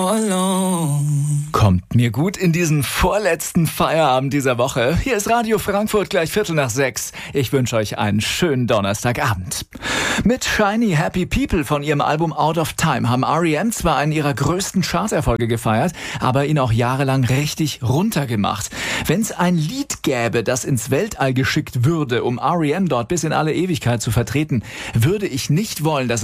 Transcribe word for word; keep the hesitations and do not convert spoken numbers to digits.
Kommt mir gut in diesen vorletzten Feierabend dieser Woche. Hier ist Radio Frankfurt, gleich Viertel nach sechs. Ich wünsche euch einen schönen Donnerstagabend. Mit Shiny Happy People von ihrem Album Out of Time haben R E M zwar einen ihrer größten Charterfolge gefeiert, aber ihn auch jahrelang richtig runtergemacht. Wenn es ein Lied gäbe, das ins Weltall geschickt würde, um R E M dort bis in alle Ewigkeit zu vertreten, würde ich nicht wollen, dass